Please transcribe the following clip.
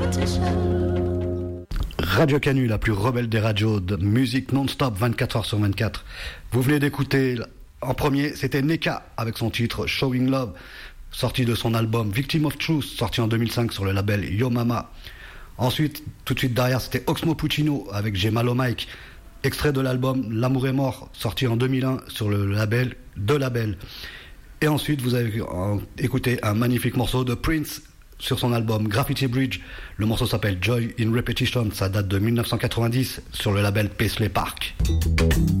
Radio Canu, la plus rebelle des radios de musique non-stop 24h/24. Vous venez d'écouter, en premier, c'était Neka avec son titre Showing Love, sorti de son album Victim of Truth, sorti en 2005 sur le label Yo Mama. Ensuite, tout de suite derrière, c'était Oxmo Puccino avec J'ai mal au Mike, extrait de l'album L'amour est mort, sorti en 2001 sur le label De Label. Et ensuite, vous avez écouté un magnifique morceau de Prince sur son album Graffiti Bridge. Le morceau s'appelle Joy in Repetition, ça date de 1990 sur le label Paisley Park.